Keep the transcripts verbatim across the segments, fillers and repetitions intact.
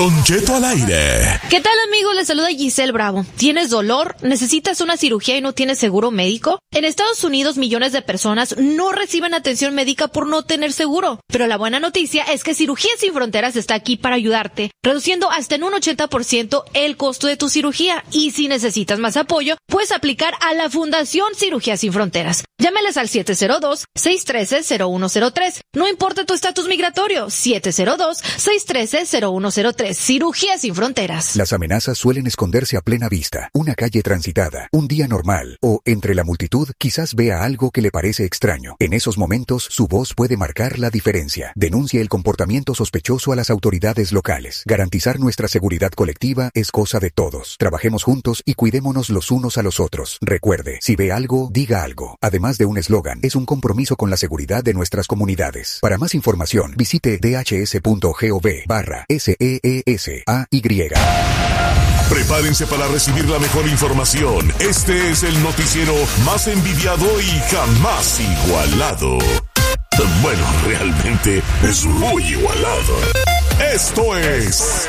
Don Cheto al aire. ¿Qué tal, amigos? Les saluda Giselle Bravo. ¿Tienes dolor? ¿Necesitas una cirugía y no tienes seguro médico? En Estados Unidos, millones de personas no reciben atención médica por no tener seguro. Pero la buena noticia es que Cirugías Sin Fronteras está aquí para ayudarte, reduciendo hasta en un ochenta por ciento el costo de tu cirugía. Y si necesitas más apoyo, puedes aplicar a la Fundación Cirugías Sin Fronteras. Llámeles al siete cero dos, seis uno tres, cero uno cero tres. No importa tu estatus migratorio, siete cero dos, seis uno tres, cero uno cero tres. Cirugías Sin Fronteras. Las amenazas suelen esconderse a plena vista. Una calle transitada, un día normal, o entre la multitud quizás vea algo que le parece extraño. En esos momentos, su voz puede marcar la diferencia. Denuncie el comportamiento sospechoso a las autoridades locales. Garantizar nuestra seguridad colectiva es cosa de todos. Trabajemos juntos y cuidémonos los unos a los otros. Recuerde, si ve algo, diga algo. Además de un eslogan, es un compromiso con la seguridad de nuestras comunidades. Para más información, visite dhs.gov barra S E E S A Y. Prepárense para recibir la mejor información. Este es el noticiero más envidiado y jamás igualado. Bueno, realmente es muy igualado. Esto es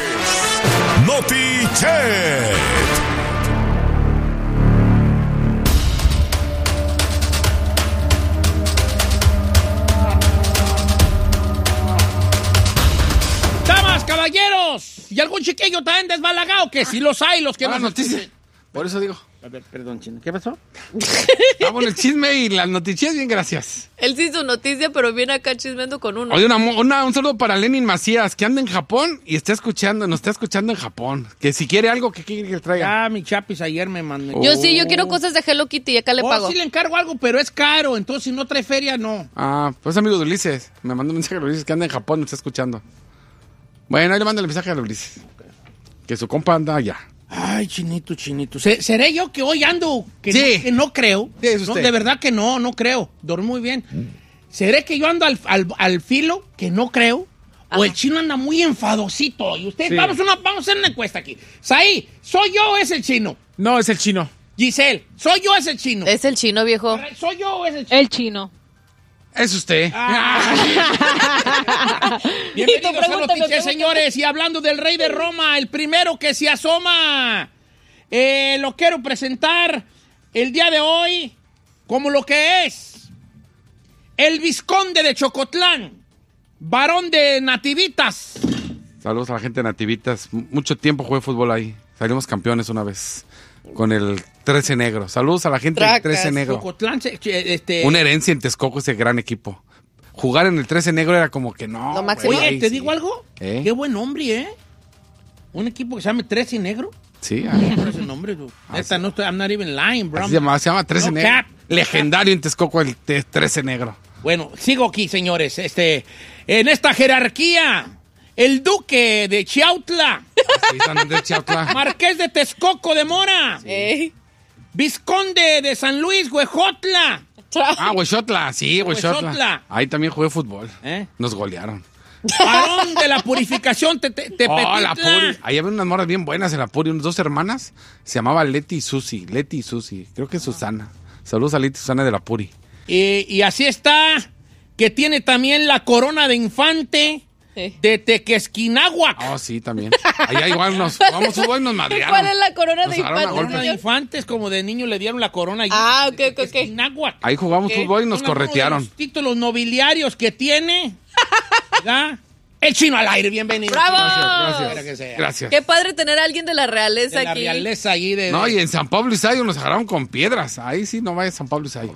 NotiChat. Caballeros, y algún chiquillo también desbalagado, que sí los hay, los que no. Ah, Noticia. Por eso digo. A ver, perdón, Chino. ¿Qué pasó? Vamos, el chisme y las noticias, bien, gracias. Él sí hizo noticia, pero viene acá chismeando con uno. Oye, una, una, un saludo para Lenin Macías, que anda en Japón y está escuchando, nos está escuchando en Japón. Que si quiere algo, que quiere que le traiga. Ah, mi chapis ayer me mandó. Yo sí, yo quiero cosas de Hello Kitty y acá le oh, pago. sí le encargo algo, pero es caro, entonces si no trae feria, no. Ah, pues amigo de Ulises. Me mandó un mensaje de Ulises que anda en Japón y me está escuchando. Bueno, ahí le manda el mensaje a Ulises. Que su compa anda allá. Ay, chinito, chinito. ¿Seré yo que hoy ando? Que, sí. no, que no creo. Sí, es usted. No, de verdad que no, no creo. Dormí muy bien. ¿Seré que yo ando al, al, al filo? Que no creo. Ajá. O el chino anda muy enfadosito. Y usted, sí. vamos, una, vamos a hacer una encuesta aquí. Saí, ¿soy yo o es el chino? No, es el chino. Giselle, ¿soy yo o es el chino? Es el chino, viejo. ¿Soy yo o es el chino? El chino. Es usted. Ah. Bienvenidos a Noticias, señores. Y hablando del rey de Roma, el primero que se asoma, eh, lo quiero presentar el día de hoy como lo que es el vizconde de Chocotlán, varón de Nativitas. Saludos a la gente de Nativitas. Mucho tiempo jugué fútbol ahí. Salimos campeones una vez con el trece negro. Saludos a la gente Tracas. del trece negro. Chocotlán, este... Una herencia en Texcoco, ese gran equipo. Jugar en el trece negro era como que no. Lo máximo. Oye, ¿te sí. digo algo? ¿Eh? Qué buen nombre, ¿eh? Un equipo que se llama trece negro. Sí. Por ese nombre, tú. Ah, Esta sí. no estoy, I'm not even lying, bro. Así se llama, se llama trece No negro. cap. Legendario en Texcoco el trece negro. Bueno, sigo aquí, señores. Este, en esta jerarquía, el duque de Chiautla. Sí, San Andrés Chiautla. Marqués de Texcoco de Mora. ¿Eh? Vizconde de San Luis, Huejotla. Ah, Huexotla, sí, Huexotla. Huexotla. Ahí también jugué fútbol. ¿Eh? Nos golearon. Varón de la Purificación te, te, Tepetitla. Oh, la Puri. Ahí había unas morras bien buenas en la Puri, unas dos hermanas. Se llamaba Leti y Susi. Leti y Susi. Creo que es Susana. Saludos a Leti y Susana de la Puri. Y, y así está, que tiene también la corona de infante. Sí. De Tequesquinahuac. Oh, sí, también. Allá igual nos vamos fútbol y nos madrearon. ¿Cuál es la corona nos de infante? La corona de infantes, como de niño le dieron la corona. Ah, ok, ok, ok. Ahí jugamos ¿Qué? fútbol y nos Son corretearon. Los títulos nobiliarios que tiene, ¿verdad? El chino al aire, bienvenido. ¡Bravo! Gracias, gracias. Gracias. Qué padre tener a alguien de la realeza de la aquí. realeza ahí de, de... No, y en San Pablo Isayo nos agarraron con piedras. Ahí sí no vaya a San Pablo Isayo.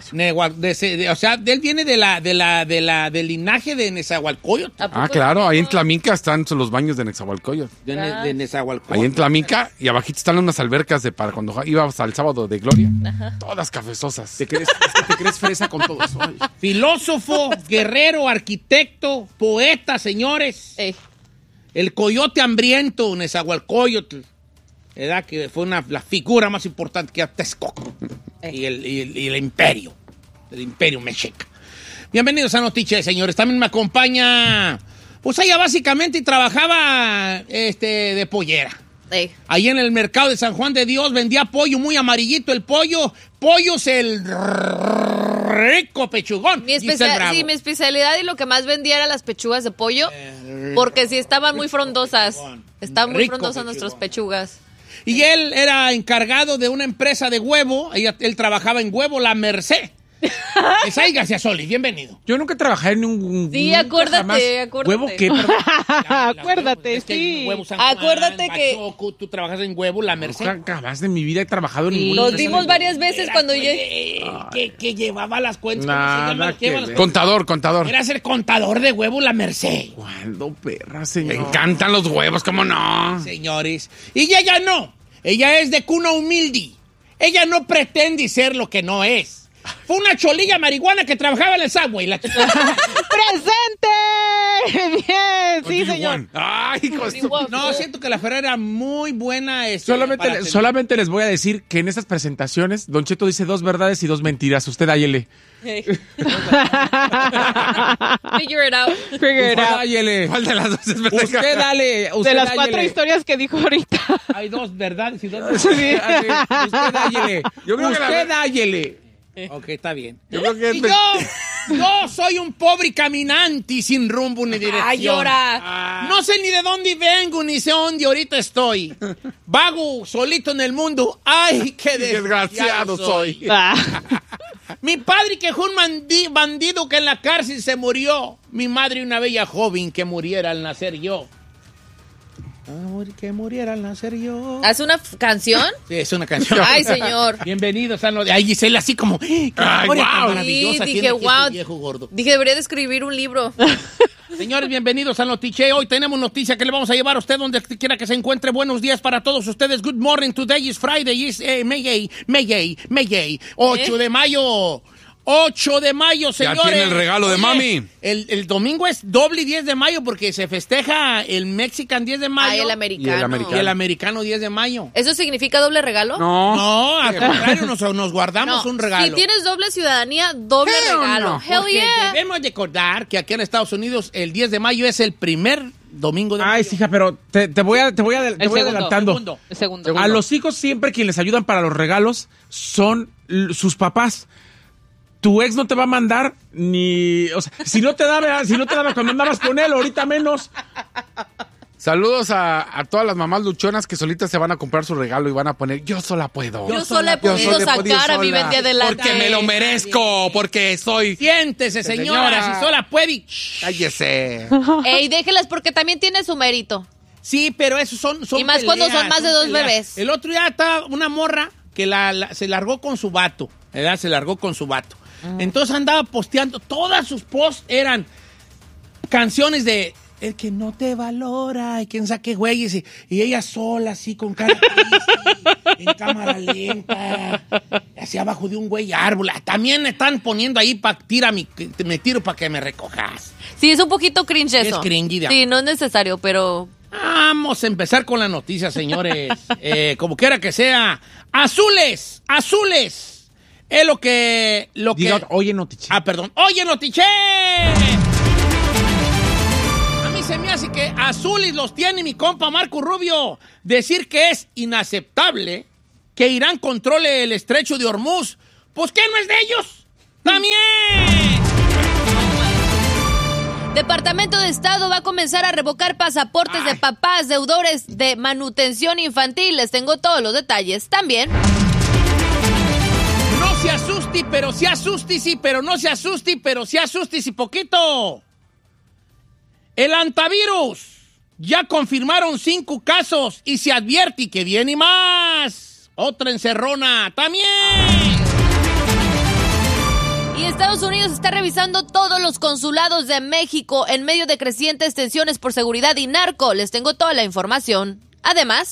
De, de, de, o sea, él viene de la, de la, de la, del linaje de Nezahualcóyotl. Ah, claro, ahí en Tlaminca están los baños de Nezahualcóyotl. De, ah. de Nezahualcóyotl. Ahí en Tlaminca y abajito están unas albercas de para cuando ibas al sábado de gloria. Ajá. Todas cafezosas. ¿Te crees, te crees fresa con todo eso? Filósofo, guerrero, arquitecto, poeta, señores. Ey. El coyote hambriento, Nezahualcóyotl, ¿verdad? Que fue una, la figura más importante que era Texcoco y el, y, el, y el imperio, el imperio mexica. Bienvenidos a Noticias, señores. También me acompaña, pues ella básicamente trabajaba este, de pollera. Ey. Ahí en el mercado de San Juan de Dios vendía pollo muy amarillito el pollo. Pollos el rico pechugón. Mi especia- sí, mi especialidad y lo que más vendía eran las pechugas de pollo. Eh, porque sí estaban muy frondosas. Pechugón. Estaban muy rico frondosas pechugón. Nuestras pechugas. Y él era encargado de una empresa de huevo. Ella, él trabajaba en huevo, La Merced. Isai García Solís, bienvenido. Yo nunca trabajé en un... Sí, acuérdate, jamás. acuérdate. ¿Huevo qué? Perdón. Acuérdate, es que sí. Huevo San Acuérdate Juan, que... Bachoco, tú trabajas en huevo, La Merced. Nunca jamás de mi vida he trabajado en Sí. ninguna Nos empresa vimos de varias huevo. veces Era, cuando güey, yo... Que, que llevaba las cuentas. Nada ¿cómo se llama? que Lleva las ver. cuentas. Contador, contador. Era ser contador de huevo, La Merced. ¿Cuándo, perra, Me señor? encantan los huevos, ¿cómo no? Señores. Y ella no. Ella es de cuna humilde. Ella no pretende ser lo que no es. Fue una cholilla marihuana que trabajaba en el Subway. La... ¡Presente! Bien, sí, señor. Ay, costu... No, siento que la Ferrera era muy buena. Este, Solamente, para solamente les voy a decir que en estas presentaciones, Don Cheto dice dos verdades y dos mentiras. Usted áyele. Hey. Figure it out. Figure it Usted out. áyele. ¿Cuál de las dos es verdad? Usted dale. Usted De las áyele. cuatro historias que dijo ahorita. Hay dos verdades y dos... Sí, así. Usted áyele. Yo creo que la- Usted áyele. Ok, está bien. Yo creo que es Y ver- yo, yo soy un pobre caminante sin rumbo ni dirección. Ay, llora. No sé ni de dónde vengo, ni sé dónde ahorita estoy. Vago solito en el mundo. Ay, qué desgraciado soy. Ah. Mi padre que fue un mandi- bandido que en la cárcel se murió. Mi madre una bella joven que muriera al nacer yo. Amor, que muriera al nacer yo. ¿Hace una f- canción? Sí, es una canción. Ay, señor. Bienvenidos a lo de... Ay, Gisela, así como... ¡Ay, qué memoria tan Sí, maravillosa dije, tiene aquí wow. este viejo gordo! Dije, debería de escribir un libro. Señores, bienvenidos al Notiche. Hoy tenemos noticia que le vamos a llevar a usted donde quiera que se encuentre. Buenos días para todos ustedes. Good morning. Today is Friday. Is eh, May, May, May. ocho de mayo. ocho de mayo, señores. tiene el regalo de Oye, mami. El, el domingo es doble diez de mayo porque se festeja el Mexican diez de mayo. Ay, el Y americano. el americano. Y el americano diez de mayo. ¿Eso significa doble regalo? No. No, al contrario, nos, nos guardamos No, un regalo. Si tienes doble ciudadanía, doble Hell regalo. no. Hell Porque yeah. debemos recordar que aquí en Estados Unidos el diez de mayo es el primer domingo de mayo. Ay, sí, hija, pero te, te voy, a, te voy, a, te El voy segundo, adelantando. Segundo. El segundo. A los hijos siempre quien les ayudan para los regalos son l- sus papás. Tu ex no te va a mandar ni... O sea, si no te daba, si no te daba cuando andabas con él, ahorita menos. Saludos a, a todas las mamás luchonas que solitas se van a comprar su regalo y van a poner, yo sola puedo. Yo sola he Yo podido sola he podido sacar a mi sola, mente adelante. Porque me lo merezco, porque soy... Siéntese, señora, Señora. si sola puede. Cállese. Ey, déjelas porque también tiene su mérito. Sí, pero esos son, son Y más cuando peleas, son más de dos peleas. bebés. El otro día estaba una morra que la, la- se largó con su vato, ¿verdad? Se largó con su vato. Entonces andaba posteando, todas sus posts eran canciones de el que no te valora y quién sabe qué güeyes. Y, y ella sola, así, con cara triste, en cámara lenta, así abajo de un güey árbol. También me están poniendo ahí para tira mi, me tiro para que me recojas. Sí, es un poquito cringe Es eso. cringy, de- Sí, no es necesario, pero... Vamos a empezar con la noticia, señores. Eh, como quiera que sea. Azules, azules. Es lo que... Lo Diga, que... oye, Notiche. Ah, perdón. ¡Oye, Notiche! A mí se me hace que azules los tiene mi compa Marco Rubio. Decir que es inaceptable que Irán controle el estrecho de Hormuz. Pues, ¿qué no es de ellos? ¡También! Departamento de Estado va a comenzar a revocar pasaportes de papás deudores de manutención infantil. Les tengo todos los detalles también. No se asuste, pero se asuste, sí, pero no se asuste, pero se asuste, sí, poquito. El antivirus. Ya confirmaron cinco casos y se advierte que viene más. Otra encerrona también. Y Estados Unidos está revisando todos los consulados de México en medio de crecientes tensiones por seguridad y narco. Les tengo toda la información. Además...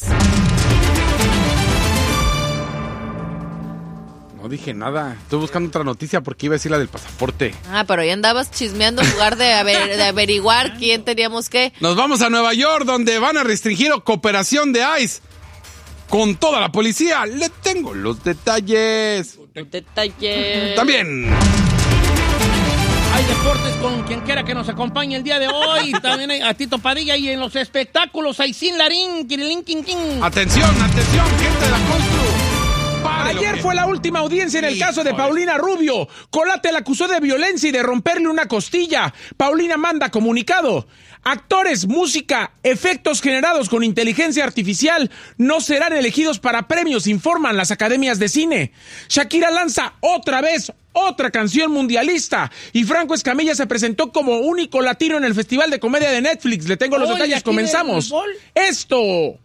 No dije nada. Estoy buscando otra noticia porque iba a decir la del pasaporte. Ah, pero ya andabas chismeando en lugar de, aver- de averiguar quién teníamos que... Nos vamos a Nueva York, donde van a restringir cooperación de ICE con toda la policía. Le tengo los detalles. Detalle. También. Hay deportes con quien quiera que nos acompañe el día de hoy. También hay a Tito Padilla. Y en los espectáculos, Aisin Larín, Kirilín, King King. Atención, atención, gente de la Constru. Pare Ayer que... fue la última audiencia en el Sí, caso de joder. Paulina Rubio. Colate la acusó de violencia y de romperle una costilla. Paulina manda comunicado. Actores, música, efectos generados con inteligencia artificial no serán elegidos para premios, informan las academias de cine. Shakira lanza otra vez otra canción mundialista y Franco Escamilla se presentó como único latino en el Festival de Comedia de Netflix. Le tengo los Oye, detalles, aquí comenzamos. del fútbol. Esto,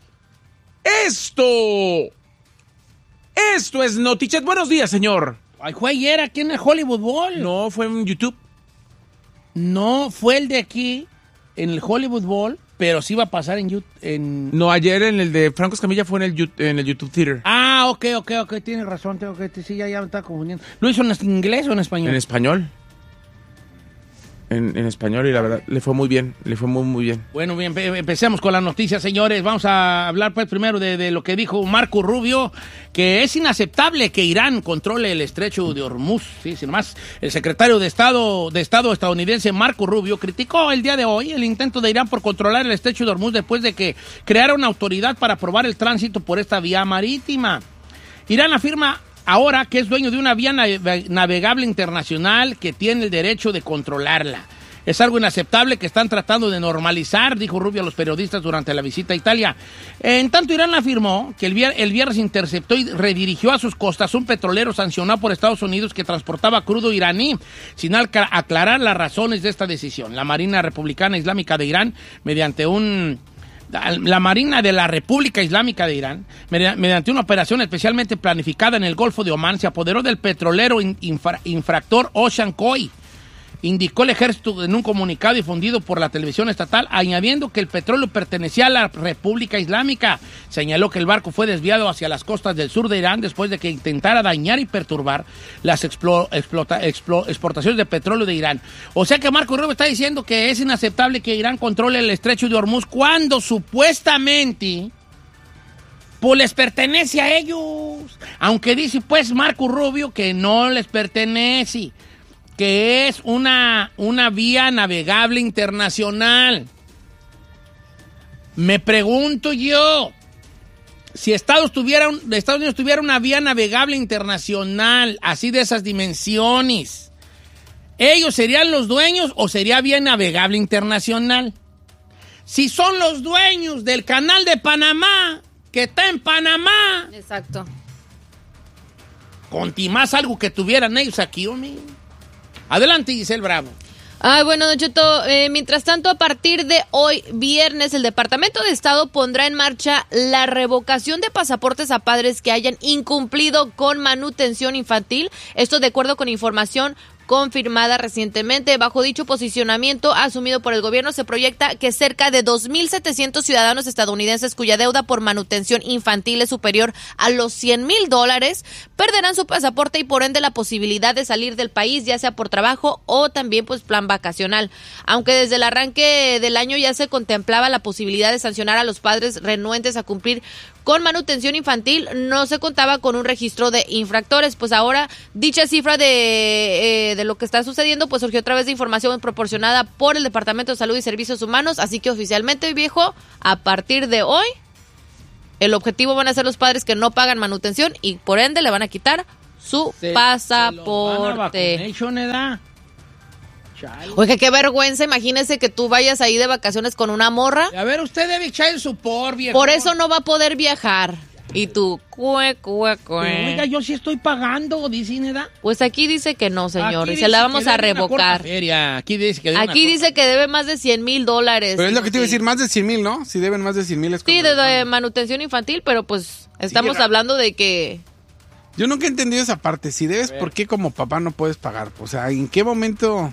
esto, esto es Notichet. Buenos días, señor. Ay, fue ayer aquí en el Hollywood Bowl. No, fue en YouTube. No, fue el de aquí, en el Hollywood Bowl, pero sí va a pasar en YouTube. En... No, ayer en el de Franco Escamilla fue en el, Yu- en el YouTube Theater. Ah, ok, ok, ok, tienes razón, tengo que, sí, ya, ya me estaba confundiendo. ¿Lo hizo en inglés o en español? En español. En, en español y la verdad, le fue muy bien, le fue muy, muy bien. Bueno, bien, empecemos con las noticias, señores. Vamos a hablar pues primero de, de lo que dijo Marco Rubio, que es inaceptable que Irán controle el estrecho de Hormuz. Sí, sin más, el secretario de Estado, de Estado estadounidense Marco Rubio criticó el día de hoy el intento de Irán por controlar el estrecho de Hormuz después de que creara una autoridad para aprobar el tránsito por esta vía marítima. Irán afirma ahora que es dueño de una vía navegable internacional que tiene el derecho de controlarla. Es algo inaceptable que están tratando de normalizar, dijo Rubio a los periodistas durante la visita a Italia. En tanto, Irán afirmó que el, vier- el viernes interceptó y redirigió a sus costas un petrolero sancionado por Estados Unidos que transportaba crudo iraní, sin alca- aclarar las razones de esta decisión. La Marina Republicana Islámica de Irán, mediante un... La Marina de la República Islámica de Irán, mediante una operación especialmente planificada en el Golfo de Omán, se apoderó del petrolero infra- infractor Ocean Koi, indicó el ejército en un comunicado difundido por la televisión estatal, añadiendo que el petróleo pertenecía a la República Islámica. Señaló que el barco fue desviado hacia las costas del sur de Irán después de que intentara dañar y perturbar las explo- explota- explo- exportaciones de petróleo de Irán. O sea que Marco Rubio está diciendo que es inaceptable que Irán controle el estrecho de Hormuz cuando supuestamente pues les pertenece a ellos. Aunque dice pues Marco Rubio que no les pertenece, que es una, una vía navegable internacional. Me pregunto yo, si Estados, tuviera un, Estados Unidos tuviera una vía navegable internacional así de esas dimensiones, ¿ellos serían los dueños o sería vía navegable internacional? Si son los dueños del canal de Panamá, que está en Panamá. Exacto. Contimás algo que tuvieran ellos aquí, hombre. Adelante, Giselle Bravo. Ay, bueno, Don Cheto, eh, mientras tanto, a partir de hoy, viernes, el Departamento de Estado pondrá en marcha la revocación de pasaportes a padres que hayan incumplido con manutención infantil. Esto de acuerdo con información confirmada recientemente. Bajo dicho posicionamiento asumido por el gobierno, se proyecta que cerca de dos mil setecientos ciudadanos estadounidenses cuya deuda por manutención infantil es superior a los cien mil dólares perderán su pasaporte y por ende la posibilidad de salir del país, ya sea por trabajo o también pues plan vacacional. Aunque desde el arranque del año ya se contemplaba la posibilidad de sancionar a los padres renuentes a cumplir con manutención infantil, no se contaba con un registro de infractores. Pues ahora dicha cifra de, eh, de lo que está sucediendo pues surgió a través de información proporcionada por el Departamento de Salud y Servicios Humanos, así que oficialmente, viejo, a partir de hoy el objetivo van a ser los padres que no pagan manutención y por ende le van a quitar su Se- pasaporte. Se lo van a vacunar, Chale. Oiga, qué vergüenza, imagínese que tú vayas ahí de vacaciones con una morra. A ver, usted debe echar el support, viejo. Por eso no va a poder viajar. Y tú, cue, cue, Pero, oiga, cue. yo sí estoy pagando, dice Neda. Pues aquí dice que no, señor, Aquí y se dice la vamos que a debe una corta revocar. feria. Aquí dice que debe Aquí una dice que debe más de cien mil dólares. Pero es lo que te iba a Sí. decir, más de cien mil, ¿no? Si deben más de cien mil es Sí, cuando- de, de manutención infantil, pero pues estamos llega. hablando de que... Yo nunca he entendido esa parte. Si debes, ¿por qué como papá no puedes pagar? O sea, ¿en qué momento...?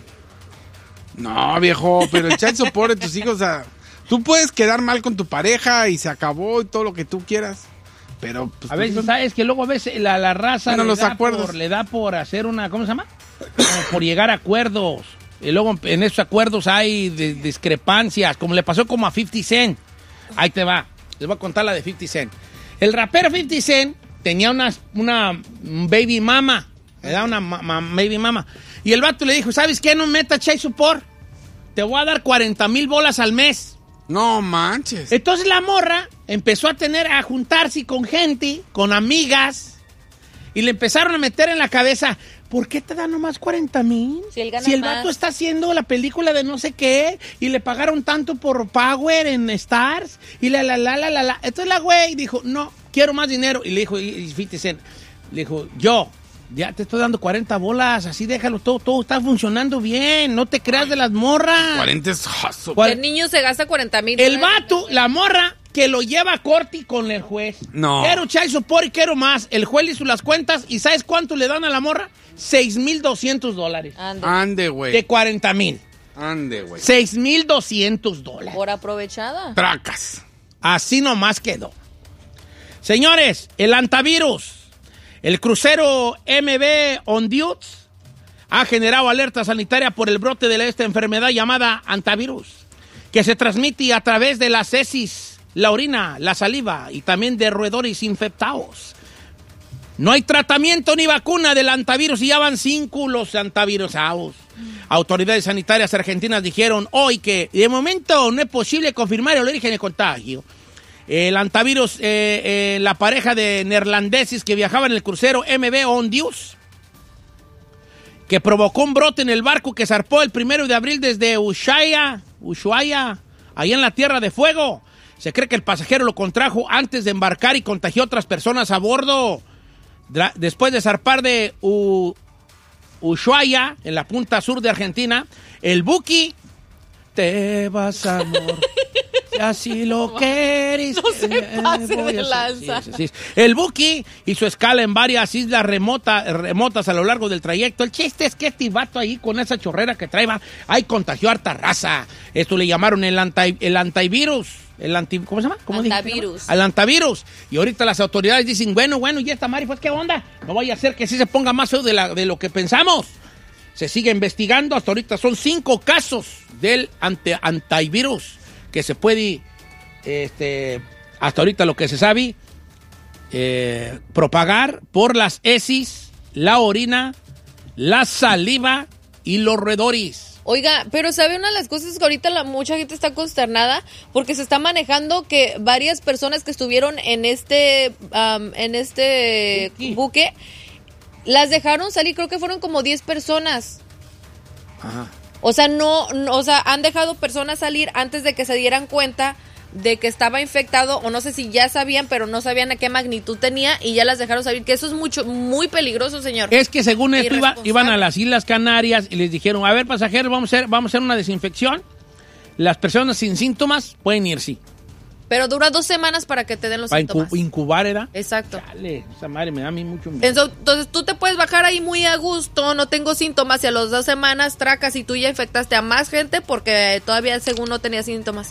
No, viejo, pero el child support de tus hijos, o sea, tú puedes quedar mal con tu pareja y se acabó y todo lo que tú quieras, pero... Pues, A veces, ¿sabes? Que luego a veces la, la raza Bueno, le, los da acuerdos. por, le da por hacer una, ¿cómo se llama? Como por llegar a acuerdos. Y luego en esos acuerdos hay de- discrepancias, como le pasó como a fifty Cent. Ahí te va, les voy a contar la de fifty Cent. El rapero fifty Cent tenía una, una baby mama, le da una ma- ma- baby mama. Y el vato le dijo, ¿sabes qué? No metas child support. Te voy a dar cuarenta mil bolas al mes. No manches. Entonces la morra empezó a tener, a juntarse con gente, con amigas, y le empezaron a meter en la cabeza, ¿por qué te dan nomás cuarenta mil? Si él gana Si el más. vato está haciendo la película de no sé qué, y le pagaron tanto por Power en Stars, y la, la, la, la, la, la. Entonces la güey dijo, no, quiero más dinero. Y le dijo, y, y fíjate, le dijo, yo, ya te estoy dando cuarenta bolas, así déjalo, todo, todo está funcionando bien, no te creas de las morras. cuarenta es jazo. Cuar- El niño se gasta cuarenta mil. El vato, la morra, que lo lleva a corte con el juez. No. Quiero child support y quiero más. El juez hizo las cuentas y ¿sabes cuánto le dan a la morra? seis mil doscientos dólares. Ande, Ande, güey. De cuarenta mil. Ande, güey. seis mil doscientos dólares. por aprovechada. Tracas. Así nomás quedó. Señores, el antivirus. El crucero M V Ondius ha generado alerta sanitaria por el brote de esta enfermedad llamada antivirus, que se transmite a través de las heces, la orina, la saliva y también de roedores infectados. No hay tratamiento ni vacuna del antivirus y ya van cinco los antivirusados. Autoridades sanitarias argentinas dijeron hoy que de momento no es posible confirmar el origen del contagio. El antivirus, eh, eh, la pareja de neerlandeses que viajaba en el crucero M V Ondius, que provocó un brote en el barco que zarpó el primero de abril desde Ushuaia, Ushuaia, ahí en la Tierra de Fuego. Se cree que el pasajero lo contrajo antes de embarcar y contagió a otras personas a bordo. Dra- Después de zarpar de U- Ushuaia, en la punta sur de Argentina, el buque, te vas, amor. Si así lo quieres. No se eh, pase voy de a hacer- lanza. sí, sí, sí. El buque hizo escala en varias islas remota, remotas a lo largo del trayecto. El chiste es que este vato ahí con esa chorrera que traía, ahí contagió harta raza. Esto le llamaron el, anti, el antivirus. El anti, ¿Cómo se llama? ¿Cómo dije? Antivirus. Al antivirus. Y ahorita las autoridades dicen, bueno, bueno, y esta Mari, pues, ¿qué onda? No vaya a ser que sí se ponga más feo de, la, de lo que pensamos. Se sigue investigando. Hasta ahorita son cinco casos del anti, antivirus que se puede, este, hasta ahorita lo que se sabe, eh, propagar por las heces, la orina, la saliva y los roedores. Oiga, pero ¿sabe una de las cosas que ahorita la, mucha gente está consternada? Porque se está manejando que varias personas que estuvieron en este, um, en este Buque. buque, las dejaron salir, creo que fueron como diez personas. Ajá. O sea, no, no, o sea, han dejado personas salir antes de que se dieran cuenta de que estaba infectado, o no sé si ya sabían, pero no sabían a qué magnitud tenía y ya las dejaron salir, que eso es mucho, muy peligroso, señor. Es que según esto iba- Irresponsable. iban a las Islas Canarias y les dijeron, a ver, pasajeros, vamos a hacer, vamos a hacer una desinfección. Las personas sin síntomas pueden ir, sí. Pero dura dos semanas para que te den los Para síntomas. incu- incubar, ¿era? Exacto. Chale, esa madre me da a mí mucho miedo. Entonces, entonces tú te puedes bajar ahí muy a gusto, no tengo síntomas, y a las dos semanas tracas y tú ya infectaste a más gente porque todavía según no tenía síntomas.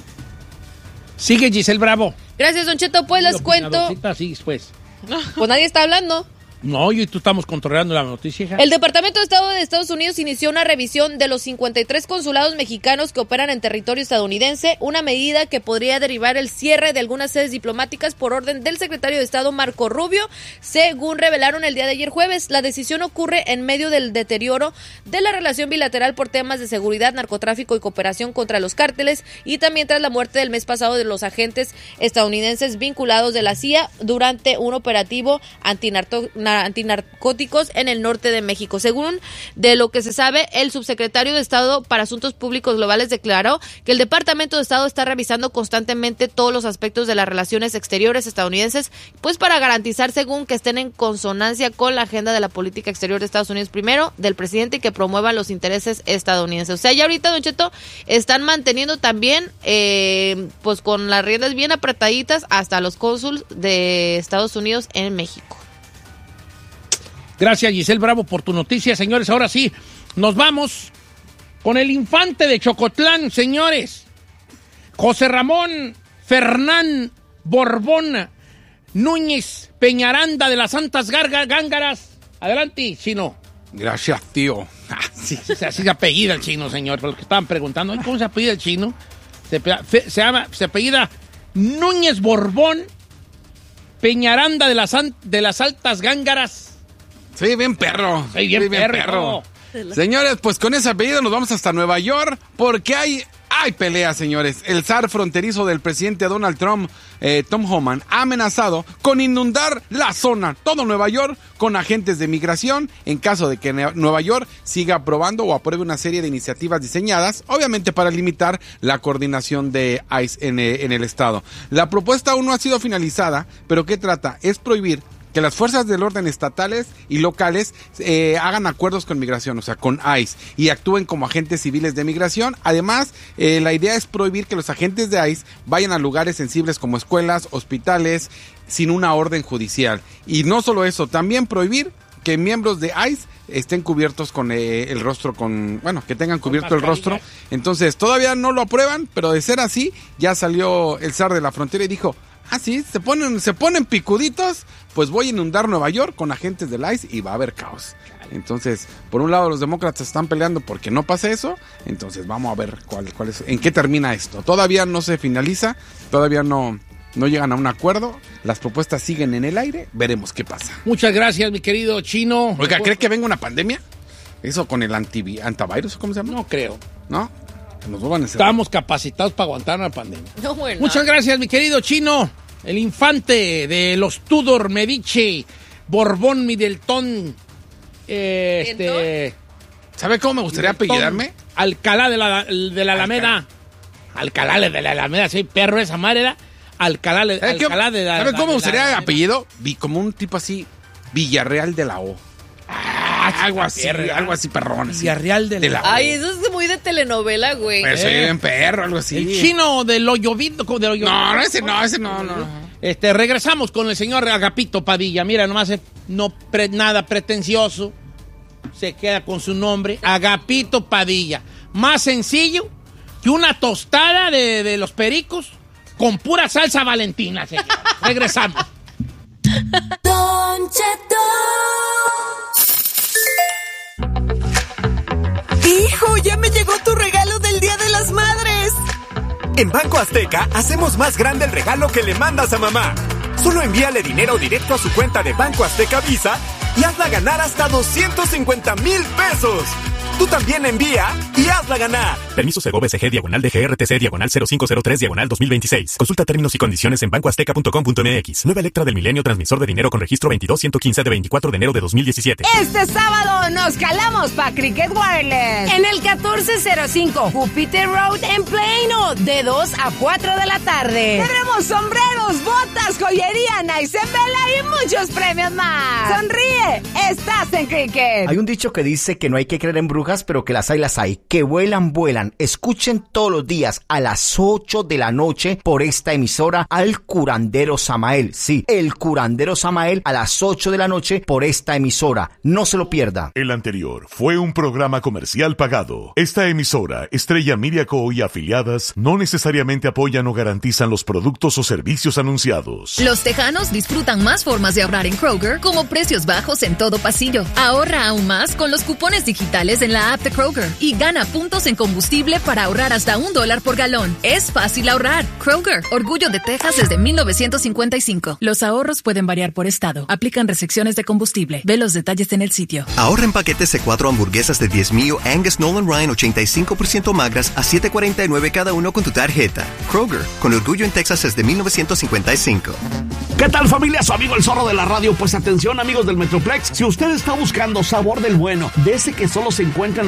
Sigue Giselle Bravo. Gracias, Don Cheto, pues les cuento. Opinadorcita, sí, pues. Pues nadie está hablando. No, yo y tú estamos controlando la noticia, hija. El Departamento de Estado de Estados Unidos inició una revisión de los cincuenta y tres consulados mexicanos que operan en territorio estadounidense, una medida que podría derivar el cierre de algunas sedes diplomáticas por orden del secretario de Estado Marco Rubio, según revelaron el día de ayer jueves. La decisión ocurre en medio del deterioro de la relación bilateral por temas de seguridad, narcotráfico y cooperación contra los cárteles, y también tras la muerte del mes pasado de los agentes estadounidenses vinculados de la C I A durante un operativo antinarto- na- antinarcóticos en el norte de México. Según de lo que se sabe, el subsecretario de Estado para Asuntos Públicos Globales declaró que el Departamento de Estado está revisando constantemente todos los aspectos de las relaciones exteriores estadounidenses, pues para garantizar, según, que estén en consonancia con la agenda de la política exterior de Estados Unidos primero, del presidente, y que promuevan los intereses estadounidenses. O sea, ya ahorita, Don Cheto, están manteniendo también, eh, pues con las riendas bien apretaditas hasta los cónsuls de Estados Unidos en México. Gracias, Giselle Bravo, por tu noticia, señores. Ahora sí, nos vamos con el infante de Chocotlán, señores. José Ramón Fernán Borbón Núñez Peñaranda de las Santas Garga- Gángaras. Adelante, chino. Gracias, tío. Ah, sí, sí, así se apellida el chino, señor. Por lo que estaban preguntando, ¿cómo se apellida el chino? Se, pe- fe- se llama, se apellida Núñez Borbón Peñaranda de las, an- de las Altas Gángaras. Sí, bien perro. Sí, bien, Sí, perro. Señores, pues con ese apellido nos vamos hasta Nueva York porque hay, hay pelea, señores. El zar fronterizo del presidente Donald Trump, eh, Tom Homan, ha amenazado con inundar la zona, todo Nueva York, con agentes de migración en caso de que Nueva York siga aprobando o apruebe una serie de iniciativas diseñadas, obviamente para limitar la coordinación de ICE en, en el estado. La propuesta aún no ha sido finalizada, pero ¿qué trata? Es prohibir que las fuerzas del orden estatales y locales eh, hagan acuerdos con migración, o sea, con ICE, y actúen como agentes civiles de migración. Además, eh, la idea es prohibir que los agentes de ICE vayan a lugares sensibles como escuelas, hospitales, sin una orden judicial. Y no solo eso, también prohibir que miembros de ICE estén cubiertos con eh, el rostro, con bueno, que tengan cubierto el rostro. Entonces, todavía no lo aprueban, pero de ser así, ya salió el zar de la frontera y dijo: ah, sí, se ponen, se ponen picuditos, pues voy a inundar Nueva York con agentes del ICE y va a haber caos. Entonces, por un lado los demócratas están peleando porque no pase eso, entonces vamos a ver cuál, cuál es, en qué termina esto. Todavía no se finaliza, todavía no, no llegan a un acuerdo, las propuestas siguen en el aire, veremos qué pasa. Muchas gracias, mi querido Chino. Oiga, ¿cree que venga una pandemia? ¿Eso con el antivi- antivirus o cómo se llama? No creo. ¿No? Nos van a encerrar. Estamos capacitados para aguantar una pandemia. No, bueno. Muchas gracias, mi querido Chino. El infante de los Tudor, Medici, Borbón, Middleton. Eh, este, ¿Sabe cómo me gustaría apellidarme? Alcalá de la, de la Alameda. Alcalá de la Alameda, soy perro esa madre, era. Alcalá, de, Alcalá de la ¿Sabe cómo me gustaría la, apellido? Vi como un tipo así, Villarreal de la O. Ah, algo así, perra. algo así perrón. Así. Villarreal de, de la O. Ay, eso es muy de telenovela, güey. Pues soy bien perro, algo así. El Chino de lo llovido. De lo llovido. No, no, ese no, ese no, no. Este, regresamos con el señor Agapito Padilla. Mira, nomás es no pre, nada pretencioso. Se queda con su nombre, Agapito Padilla. Más sencillo que una tostada de, de los pericos con pura salsa valentina, señor. Regresamos. Don Cheto. Hijo, ya me llegó tu regalo del Día de las Madres. En Banco Azteca hacemos más grande el regalo que le mandas a mamá. Solo envíale dinero directo a su cuenta de Banco Azteca Visa y hazla ganar hasta doscientos cincuenta mil pesos. Tú también envía y hazla ganar. Permiso Sego B C G diagonal D G R T C diagonal cero cinco cero tres diagonal dos mil veintiséis. Consulta términos y condiciones en banco azteca punto com punto m x. Nueva Electra del Milenio, transmisor de dinero con registro veintidós ciento quince de veinticuatro de enero de dos mil diecisiete. Este sábado nos calamos pa' Cricket Wireless en el catorce cero cinco Jupiter Road en Plano de dos a cuatro de la tarde. Tendremos sombreros, botas, joyería, nice en vela y muchos premios más. Sonríe, estás en Cricket. Hay un dicho que dice que no hay que creer en brujas, pero que las hay, las hay. Que vuelan, vuelan. Escuchen todos los días a las ocho de la noche por esta emisora al curandero Samael. Sí, el curandero Samael a las ocho de la noche por esta emisora. No se lo pierda. El anterior fue un programa comercial pagado. Esta emisora, Estrella Media Co. y afiliadas, no necesariamente apoyan o garantizan los productos o servicios anunciados. Los tejanos disfrutan más formas de ahorrar en Kroger, como precios bajos en todo pasillo. Ahorra aún más con los cupones digitales en la app de Kroger y gana puntos en combustible para ahorrar hasta un dólar por galón. Es fácil ahorrar. Kroger, orgullo de Texas desde mil novecientos cincuenta y cinco. Los ahorros pueden variar por estado. Aplican restricciones de combustible. Ve los detalles en el sitio. Ahorra en paquetes de cuatro hamburguesas de diez mío Angus Nolan Ryan ochenta y cinco por ciento magras a siete cuarenta y nueve cada uno con tu tarjeta. Kroger, con orgullo en Texas desde mil novecientos cincuenta y cinco. ¿Qué tal, familia? Su amigo el Zorro de la Radio. Pues atención, amigos del Metroplex. Si usted está buscando sabor del bueno, de ese que solo se encuentra en